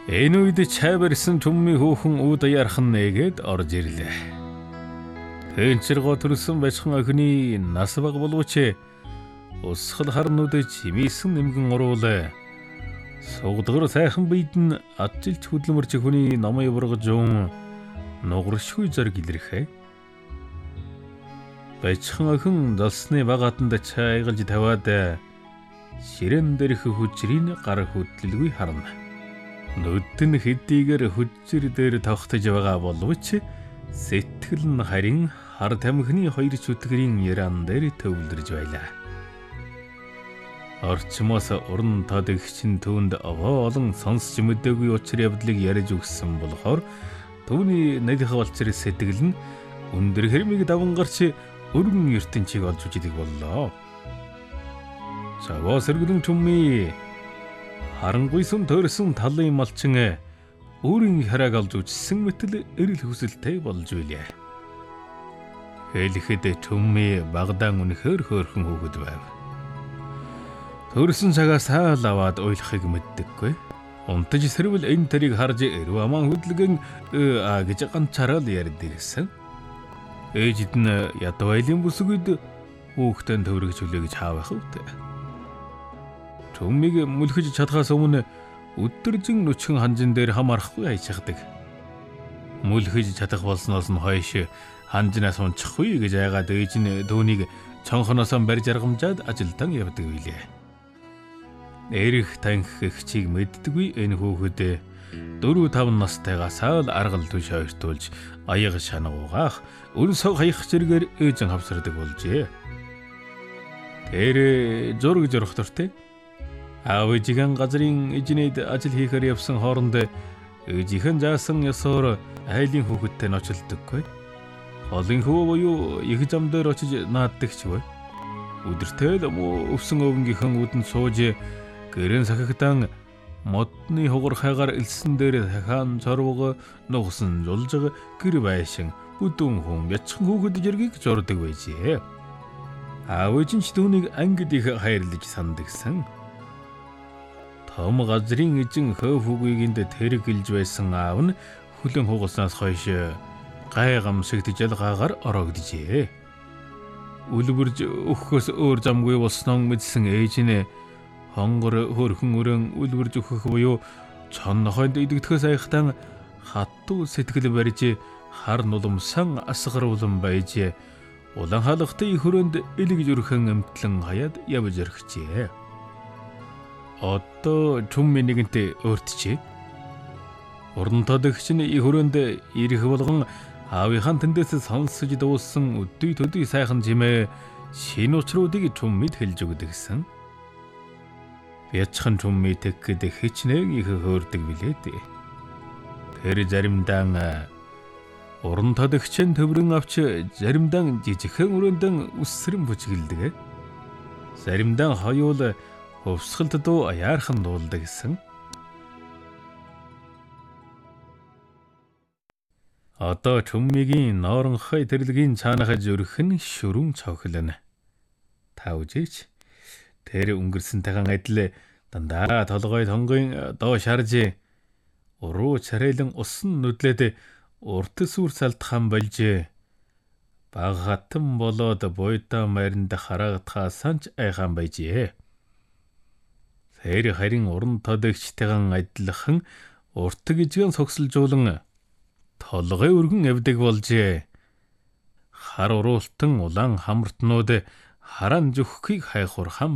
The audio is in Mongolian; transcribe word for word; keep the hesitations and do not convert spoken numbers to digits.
Энэ үед чай барьсан түмний хөөхөн үүд ярхан нээгээд орж ирлээ. Тэнцэргоо төрсөн бачхан охины нас баг боловч усхал харнууд чимээсэн нэмгэн оруулаа. Сугдгар сайхан биед нь аджилт хөдлөмөрч хүний намыг бургаж уун нугаршгүй зориг илэрхээ. Бачхан охин далсны багаатанд чайгалж тавиад ширэн дээрх хүчрийн гар хөдлөлгүй харна. Нүд нь хэдийгээр хүчээр дээр тогтож байгаа боловч сэтгэл нь харин хар тамхины хоёр чөтгөрийн яран дээр төвлөрж байлаа. Орчмоос уран тодогчин түүнд овоо олон сонсч мэдээгүй учир явдлыг ярьж өгсөн болохоор түүний надих болцор сэтгэл нь өндөр хэрмийг давангарч өргөн ертөнцийг олж үжидэг боллоо. Саваа сэргэлэн түмми харангуйсан төрсөн талын малчин өөрийн харааг олж үжсэн мэтэл эрэл хүсэлтэй болж байлаа. Хэлэхэд түмми багдаан үнэхээр хөөрхөн хүүхэд байв. Төрсөн цагаас хаал аваад уйлахыг мэддэггүй. Унтаж сэрвэл энэ тэрийг харж эрв аман хөдөлгөн аа гэж ганцаараа л ярьд ирсэн. Ээжид нь ядвайлын бүсгүйд хүүхдэн төврөгч хүлээ гэж хаавах үтэ. Түммиг мүлхэж чадхаас өмнө өдөржин нүчгэн ханжин дээр хамаарахгүй айчихдаг. Мүлхэж чадах болсноос нь хойш ханжнаас унчихгүй гэж айгаад ээж нь түүнийг цонхоноос барьж аргамжаад ажилдан явдаг билээ. Эрэх танх хчиг мэддэггүй энэ хүүхэд дөрөв таван настайгаас л аргал түш ойртуулж аяг шанагуугаах өрсөг хаях зэрэгээр ээжэн хавсардаг болжээ. Тэр зураг зурх дуртай. Аав ээжийн газрын эжнэд ажил хийхээр явсан хооронд ээжийнхэн заасан ёсоор айлын хүүхэдтэй ночлдоггүй. Олон хүү буюу их зам дээр очиж нааддаг ч бай. Өдөртөө л муу өвсөн өвгийнхэн үдэнд сууж гэрэн сахигтан модны хугар хайгаар элсэн дээр дахиан цорвог нугсан жулжиг гэр байшин бүдүүн хүн ячхан хүүхэд жиргийг зурдаг байжээ. Аав ээж нь ч түүнийг ангид их хайрлаж сандагсан. Том газрын эзэн хөөфүгийгэнд тэргэлж байсан аав нь хүлэн хугалснаас хойш гай гамсагт жалгаагаар ороогджээ. Үлбэрж өгөхөөс өөр замгүй болсноо мэдсэн ээж нь хонгор хөрхөн өрөн үлбэрж өгөх буюу цонхойд идэгдэхээс айхтан хатуу сэтгэл барьж хар нуламсан асгаруулан байж улаан хаалгатай хөрөнд элэг зүрхэн эмтлэн хаяад явж өргөчээ. Одоо түмми нэгэнтэй өөртчээ. Уран тодогч нь хөрөнд ирэх болгон аавынхаа тэндээс сонсож дууссан өдүй төдий сайхан жимээ шинэ учруудыг түммид хэлж өгдөгсөн. Ячхан түмми тэгэхэд хичнээн их хөөрдөг билээ дээ. Тэр заримдаа уран тодогчийн төврөн авч заримдаа жижигхэн өрөөндөн үссрэн бүжгэлдэг. Заримдаа хоёул хөвсгөлд дуу аяархан дуулдаг гэсэн. Одоо түммигийн норонхой тэрлэгийн цаанах зүрх нь шүрэн цохилно. Та үжээч. Тэр өнгөрсөнтэйхэн адил дандаа толгой тонгийн доош харж уруу царайлан усан нүдлээд урт сүр салтхан болж баг хатан болоод буйдаа маринд харагдахаас ч айхан байжээ. Тэр харин уран тодогчтойгон адилхан урт гижгэн согсолжуулан толгой өргөн явдаг болжээ. Хар уруултан улаан хамартнууд харан зүххийг хайхурхан